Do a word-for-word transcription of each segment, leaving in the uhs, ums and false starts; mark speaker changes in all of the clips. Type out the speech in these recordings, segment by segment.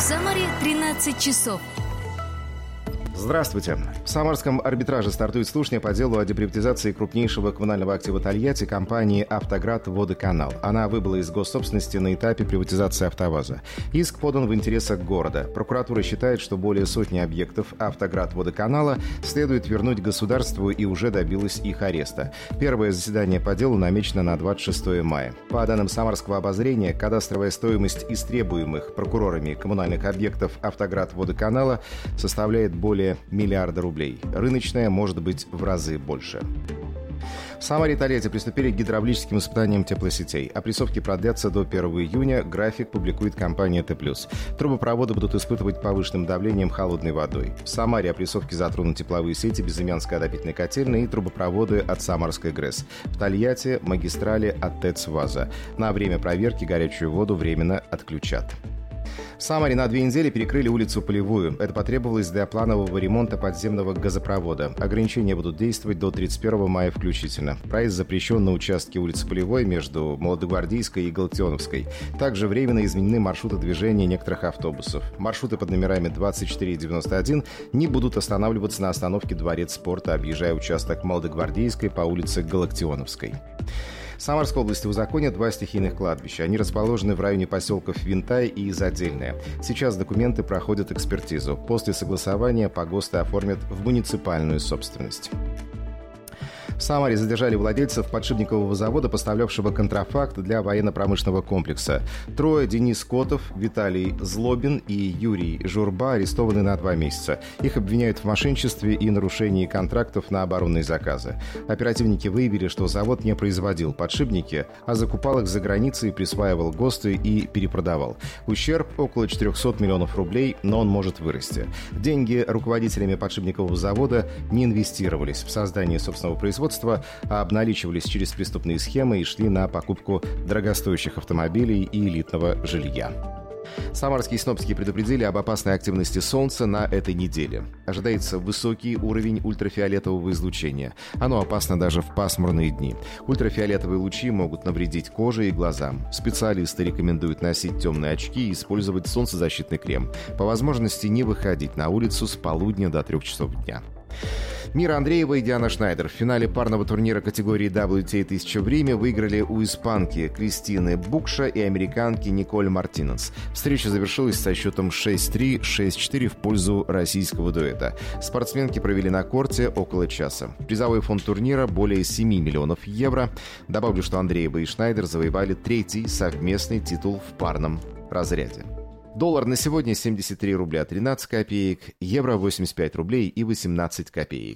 Speaker 1: В Самаре тринадцать часов.
Speaker 2: Здравствуйте. В Самарском арбитраже стартует слушание по делу о деприватизации крупнейшего коммунального актива Тольятти компании «Автоград Водоканал». Она выбыла из госсобственности на этапе приватизации «АвтоВАЗа». Иск подан в интересах города. Прокуратура считает, что более сотни объектов «Автоград Водоканала» следует вернуть государству и уже добилась их ареста. Первое заседание по делу намечено на двадцать шестое мая. По данным Самарского обозрения, кадастровая стоимость истребуемых прокурорами коммунальных объектов «Автоград Водоканала» составляет более миллиарда рублей. Рыночная может быть в разы больше. В Самаре и Тольятти приступили к гидравлическим испытаниям теплосетей. Опрессовки продлятся до первого июня. График публикует компания Т плюс. Трубопроводы будут испытывать повышенным давлением холодной водой. В Самаре опрессовки затронут тепловые сети Безымянской отопительной котельной и трубопроводы от Самарской ГРЭС. В Тольятти магистрали от ТЭЦ-ВАЗа. На время проверки горячую воду временно отключат. В Самаре на две недели перекрыли улицу Полевую. Это потребовалось для планового ремонта подземного газопровода. Ограничения будут действовать до тридцать первого мая включительно. Проезд запрещен на участке улицы Полевой между Молодогвардейской и Галактионовской. Также временно изменены маршруты движения некоторых автобусов. Маршруты под номерами двадцать четыре и девяносто один не будут останавливаться на остановке Дворец спорта, объезжая участок Молодогвардейской по улице Галактионовской. В Самарской области узаконят два стихийных кладбища. Они расположены в районе поселков Винтай и Задельное. Сейчас документы проходят экспертизу. После согласования погосты оформят в муниципальную собственность. В Самаре задержали владельцев подшипникового завода, поставлявшего контрафакт для военно-промышленного комплекса. Трое: Денис Котов, Виталий Злобин и Юрий Журба, арестованы на два месяца. Их обвиняют в мошенничестве и нарушении контрактов на оборонные заказы. Оперативники выявили, что завод не производил подшипники, а закупал их за границей, присваивал ГОСТы и перепродавал. Ущерб около четырехсот миллионов рублей, но он может вырасти. Деньги руководителями подшипникового завода не инвестировались в создание собственного производства, а обналичивались через преступные схемы и шли на покупку дорогостоящих автомобилей и элитного жилья. Самарские синоптики предупредили об опасной активности Солнца на этой неделе. Ожидается высокий уровень ультрафиолетового излучения. Оно опасно даже в пасмурные дни. Ультрафиолетовые лучи могут навредить коже и глазам. Специалисты рекомендуют носить темные очки и использовать солнцезащитный крем. По возможности не выходить на улицу с полудня до трех часов дня. Мира Андреева и Диана Шнайдер в финале парного турнира категории дабл ю ти эй тысяча в Риме выиграли у испанки Кристины Букша и американки Николь Мартинес. Встреча завершилась со счетом шесть три - шесть четыре в пользу российского дуэта. Спортсменки провели на корте около часа. Призовой фонд турнира более семи миллионов евро. Добавлю, что Андреева и Шнайдер завоевали третий совместный титул в парном разряде. Доллар на сегодня семьдесят три рубля тринадцать копеек, евро восемьдесят пять рублей и восемнадцать копеек.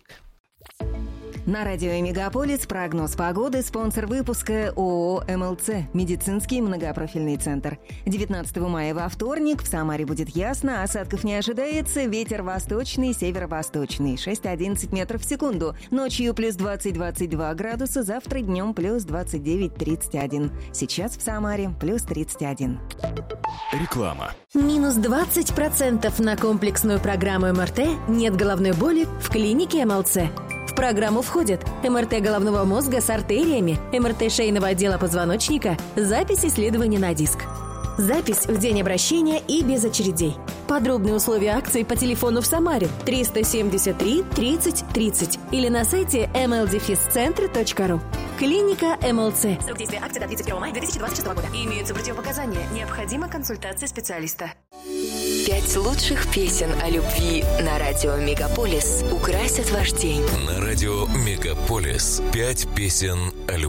Speaker 3: На радио «Мегаполис» прогноз погоды, спонсор выпуска ООО эм эл цэ «Медицинский многопрофильный центр». девятнадцатого мая во вторник в Самаре будет ясно, осадков не ожидается, ветер восточный, северо-восточный, шесть - одиннадцать метров в секунду. Ночью плюс двадцать - двадцать два градуса, завтра днем плюс двадцать девять - тридцать один. Сейчас в Самаре плюс тридцать один.
Speaker 4: Реклама.
Speaker 5: Минус двадцать процентов на комплексную программу эм эр тэ «Нет головной боли» в клинике эм эл цэ. В программу входят эм эр тэ головного мозга с артериями, эм эр тэ шейного отдела позвоночника, запись исследований на диск. Запись в день обращения и без очередей. Подробные условия акции по телефону в Самаре триста семьдесят три тридцать тридцать или на сайте эм эл дефис центр точка ру. Клиника эм эл цэ.
Speaker 6: Срок действия акции до тридцать первого мая две тысячи двадцать шестого года. Имеются противопоказания. Необходима консультация специалиста.
Speaker 7: Пять лучших песен о любви на радио «Мегаполис» украсят ваш день.
Speaker 4: На радио «Мегаполис» пять песен о любви.